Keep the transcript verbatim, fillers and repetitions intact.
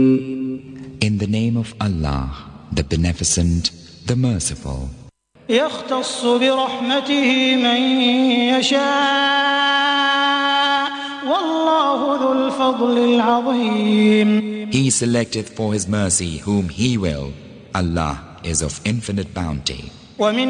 In the name of Allah, the Beneficent, the Merciful. يختص برحمته من يشاء والله ذو الفضل العظيم. He selecteth for His mercy whom He will. Allah is of infinite bounty. ومن